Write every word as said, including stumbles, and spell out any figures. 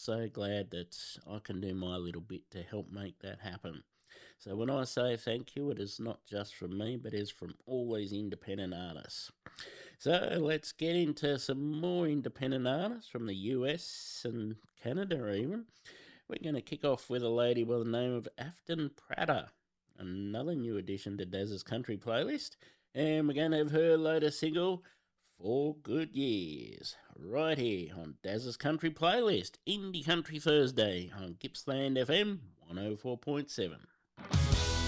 so glad that I can do my little bit to help make that happen. So when I say thank you, it is not just from me, but is from all these independent artists. So let's get into some more independent artists from the U S and Canada even. We're going to kick off with a lady by the name of Afton Pratter, another new addition to Daz's country playlist, and we're going to have her latest single, Four Good Years, right here on Daz's country playlist, Indie Country Thursday on Gippsland F M one oh four point seven.